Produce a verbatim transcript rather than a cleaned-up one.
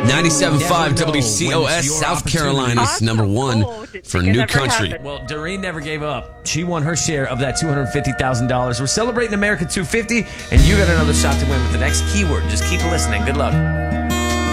ninety-seven point five W C O S, South Carolina's number one for New Country. Happened. Well, Doreen never gave up. She won her share of that two hundred fifty thousand dollars. We're celebrating America two fifty, and you got another shot to win with the next keyword. Just keep listening. Good luck.